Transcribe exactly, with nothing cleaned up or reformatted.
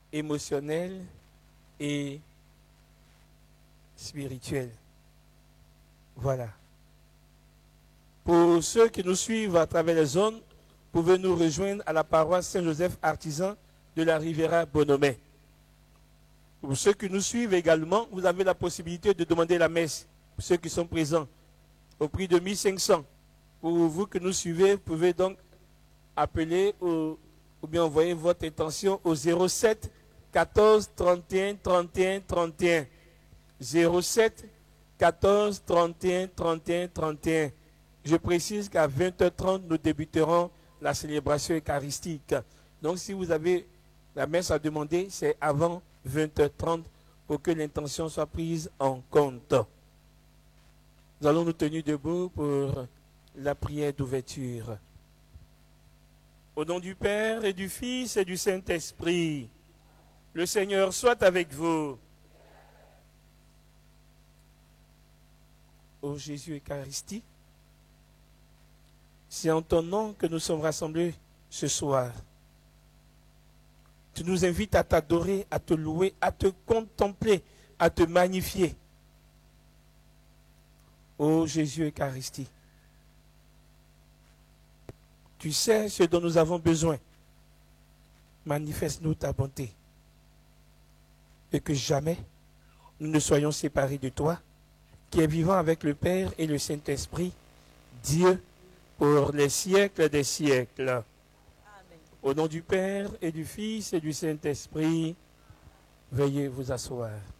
émotionnelle et spirituelle. Voilà. Pour ceux qui nous suivent à travers les zones, vous pouvez nous rejoindre à la paroisse Saint-Joseph Artisan de la Riviera Bonomé. Pour ceux qui nous suivent également, vous avez la possibilité de demander la messe, pour ceux qui sont présents, au prix de mille cinq cents. Pour vous qui nous suivez, vous pouvez donc appeler ou, ou bien envoyer votre intention au zéro sept quatorze trente et un trente et un trente et un. zéro sept quatorze trente et un trente et un trente et un. Je précise qu'à vingt heures trente, nous débuterons la célébration eucharistique. Donc si vous avez la messe à demander, c'est avant vingt heures trente pour que l'intention soit prise en compte. Nous allons nous tenir debout pour la prière d'ouverture. Au nom du Père et du Fils et du Saint-Esprit, le Seigneur soit avec vous. Ô Jésus Eucharistie, c'est en ton nom que nous sommes rassemblés ce soir. Tu nous invites à t'adorer, à te louer, à te contempler, à te magnifier. Ô Jésus Eucharistie, tu sais ce dont nous avons besoin. Manifeste-nous ta bonté. Et que jamais nous ne soyons séparés de toi, qui est vivant avec le Père et le Saint-Esprit, Dieu, pour les siècles des siècles. Amen. Au nom du Père et du Fils et du Saint-Esprit, veuillez vous asseoir.